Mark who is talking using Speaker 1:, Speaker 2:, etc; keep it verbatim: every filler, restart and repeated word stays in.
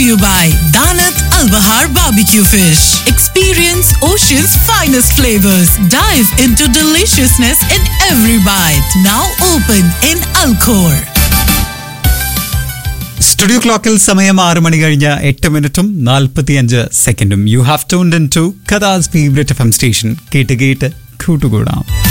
Speaker 1: to you by Danat Al Bahar Barbecue Fish. Experience Ocean's finest flavors. Dive into deliciousness in every bite. Now open in Alcor.
Speaker 2: Studio ക്ലോക്കിൽ സമയം ആറ് മണി കഴിഞ്ഞ എട്ട് മിനിറ്റും നാൽപ്പത്തിയഞ്ച് സെക്കൻഡും. You have tuned in to കഥാസ് favourite F M station. കേട്ട് കേട്ട് കൂട്ടുകൂടാം.